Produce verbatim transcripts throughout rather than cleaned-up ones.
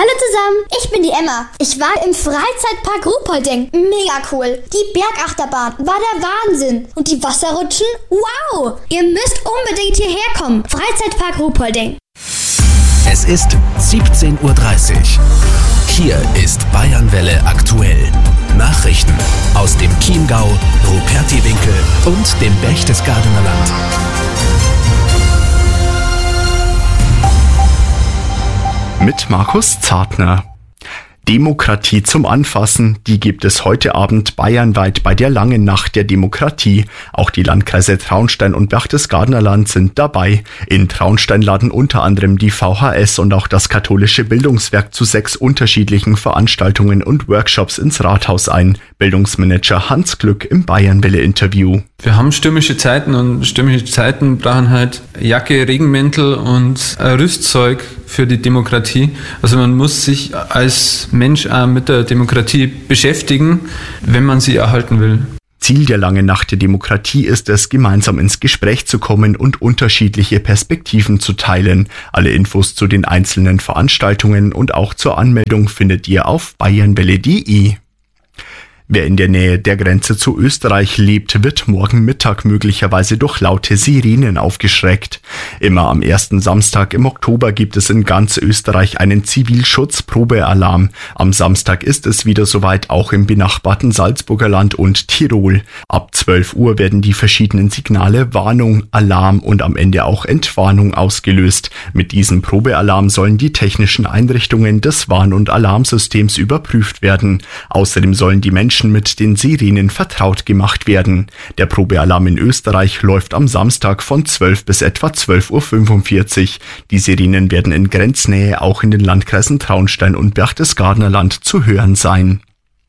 Hallo zusammen, ich bin die Emma. Ich war im Freizeitpark Ruhpolding. Mega cool. Die Bergachterbahn war der Wahnsinn. Und die Wasserrutschen? Wow! Ihr müsst unbedingt hierher kommen. Freizeitpark Ruhpolding. Es ist siebzehn Uhr dreißig. Hier ist Bayernwelle aktuell. Nachrichten aus dem Chiemgau, Rupertiwinkel und dem Berchtesgadener Land. Mit Markus Zartner. Demokratie zum Anfassen, die gibt es heute Abend bayernweit bei der langen Nacht der Demokratie. Auch die Landkreise Traunstein und Berchtesgadener Land sind dabei. In Traunstein laden unter anderem die V H S und auch das katholische Bildungswerk zu sechs unterschiedlichen Veranstaltungen und Workshops ins Rathaus ein. Bildungsmanager Hans Glück im Bayernwelle-Interview. Wir haben stürmische Zeiten und stürmische Zeiten brauchen halt Jacke, Regenmäntel und Rüstzeug für die Demokratie. Also man muss sich als Mensch auch mit der Demokratie beschäftigen, wenn man sie erhalten will. Ziel der langen Nacht der Demokratie ist es, gemeinsam ins Gespräch zu kommen und unterschiedliche Perspektiven zu teilen. Alle Infos zu den einzelnen Veranstaltungen und auch zur Anmeldung findet ihr auf bayernwelle punkt de. Wer in der Nähe der Grenze zu Österreich lebt, wird morgen Mittag möglicherweise durch laute Sirenen aufgeschreckt. Immer am ersten Samstag im Oktober gibt es in ganz Österreich einen Zivilschutzprobealarm. Am Samstag ist es wieder soweit, auch im benachbarten Salzburger Land und Tirol. Ab zwölf Uhr werden die verschiedenen Signale Warnung, Alarm und am Ende auch Entwarnung ausgelöst. Mit diesem Probealarm sollen die technischen Einrichtungen des Warn- und Alarmsystems überprüft werden. Außerdem sollen die Menschen mit den Sirenen vertraut gemacht werden. Der Probealarm in Österreich läuft am Samstag von zwölf bis etwa zwölf Uhr fünfundvierzig. Die Sirenen werden in Grenznähe auch in den Landkreisen Traunstein und Berchtesgadener Land zu hören sein.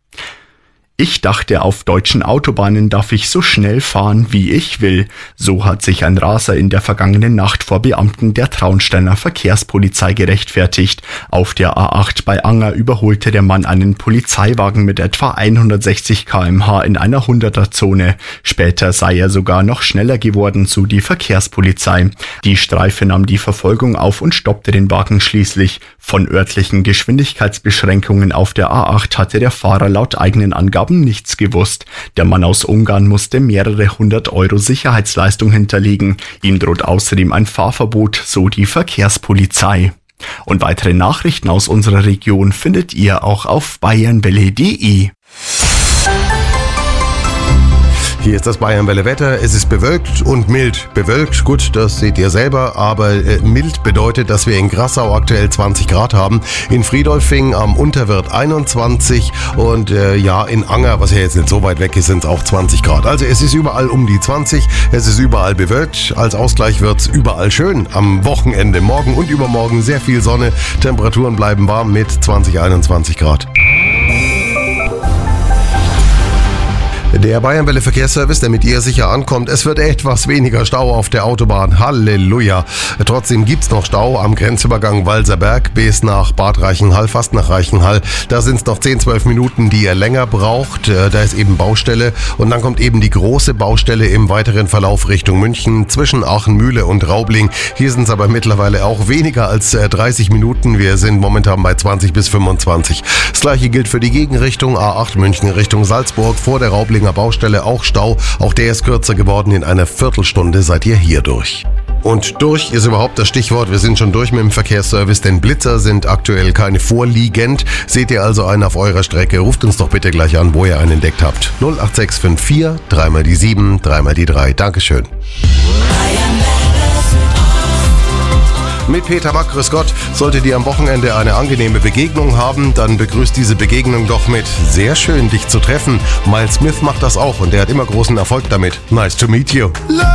Ich dachte, auf deutschen Autobahnen darf ich so schnell fahren, wie ich will. So hat sich ein Raser in der vergangenen Nacht vor Beamten der Traunsteiner Verkehrspolizei gerechtfertigt. Auf der A acht bei Anger überholte der Mann einen Polizeiwagen mit etwa hundertsechzig Kilometer pro Stunde in einer hunderter-Zone. Später sei er sogar noch schneller geworden, so die Verkehrspolizei. Die Streife nahm die Verfolgung auf und stoppte den Wagen schließlich. Von örtlichen Geschwindigkeitsbeschränkungen auf der A acht hatte der Fahrer laut eigenen Angaben nichts gewusst. Der Mann aus Ungarn musste mehrere hundert Euro Sicherheitsleistung hinterlegen. Ihm droht außerdem ein Fahrverbot, so die Verkehrspolizei. Und weitere Nachrichten aus unserer Region findet ihr auch auf bayernwelle punkt de. Hier ist das Bayernwelle-Wetter. Es ist bewölkt und mild. Bewölkt, gut, das seht ihr selber, aber äh, mild bedeutet, dass wir in Grassau aktuell zwanzig Grad haben, in Friedolfing am Unterwert einundzwanzig und äh, ja, in Anger, was ja jetzt nicht so weit weg ist, sind es auch zwanzig Grad. Also es ist überall um die zwanzig, es ist überall bewölkt. Als Ausgleich wird es überall schön. Am Wochenende, morgen und übermorgen sehr viel Sonne. Temperaturen bleiben warm mit zwanzig, einundzwanzig Grad. Der Bayernwelle Verkehrsservice, der mit ihr sicher ankommt. Es wird etwas weniger Stau auf der Autobahn. Halleluja. Trotzdem gibt's noch Stau am Grenzübergang Walserberg bis nach Bad Reichenhall, fast nach Reichenhall. Da sind es noch zehn, zwölf Minuten, die ihr länger braucht. Da ist eben Baustelle. Und dann kommt eben die große Baustelle im weiteren Verlauf Richtung München zwischen Aachenmühle und Raubling. Hier sind es aber mittlerweile auch weniger als dreißig Minuten. Wir sind momentan bei zwanzig bis fünfundzwanzig. Das gleiche gilt für die Gegenrichtung A acht München Richtung Salzburg vor der Raublinger Baustelle, auch Stau. Auch der ist kürzer geworden. In einer Viertelstunde seid ihr hier durch. Und durch ist überhaupt das Stichwort. Wir sind schon durch mit dem Verkehrsservice, denn Blitzer sind aktuell keine vorliegend. Seht ihr also einen auf eurer Strecke, ruft uns doch bitte gleich an, wo ihr einen entdeckt habt. null acht sechs fünf vier, dreimal die sieben, dreimal die drei. Dankeschön. Mit Peter Mack, grüß Gott. Solltet ihr am Wochenende eine angenehme Begegnung haben, dann begrüßt diese Begegnung doch mit sehr schön, dich zu treffen. Miles Smith macht das auch und der hat immer großen Erfolg damit. Nice to meet you.